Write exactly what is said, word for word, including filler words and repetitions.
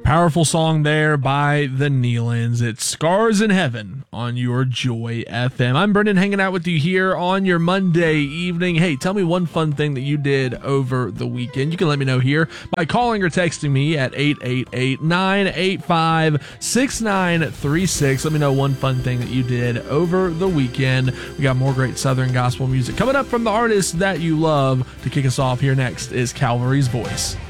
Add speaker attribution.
Speaker 1: Powerful song there by the Nealons. It's Scars in Heaven on your Joy F M. I'm Brendan, hanging out with you here on your Monday evening. Hey, tell me one fun thing that you did over the weekend. You can let me know here by calling or texting me at eight eight eight, nine eight five, six nine three six. Let me know one fun thing that you did over the weekend. We got more great Southern gospel music coming up from the artists that you love. To kick us off, here next is Calvary's Voice.